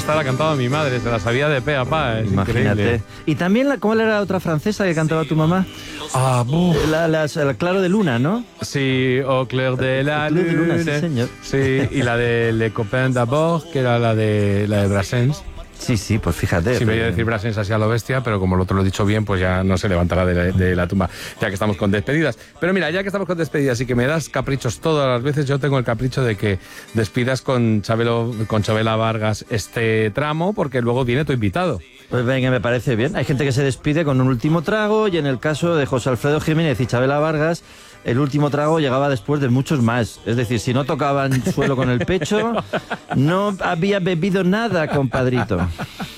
esta la cantaba mi madre, se la sabía de pe a pa, es Imagínate. increíble. Y también, ¿cómo era la otra francesa que cantaba tu mamá? Ah, buf. La Claro de Luna, ¿no? Sí, Au clair de la Clair de Luna, sí, lune. señor. Sí, y la de Le Copain d'abord, que era la de Brassens. Sí, pues fíjate. Sí, me iba a decir Brassens así a lo bestia, pero como el otro lo he dicho bien, pues ya no se levantará de la tumba, ya que estamos con despedidas. Pero mira, ya que estamos con despedidas y que me das caprichos todas las veces, yo tengo el capricho de que despidas con Chabela Vargas este tramo, porque luego viene tu invitado. Pues venga, me parece bien. Hay gente que se despide con un último trago y en el caso de José Alfredo Jiménez y Chabela Vargas, el último trago llegaba después de muchos más. Es decir, si no tocaban suelo con el pecho, no había bebido nada, compadrito.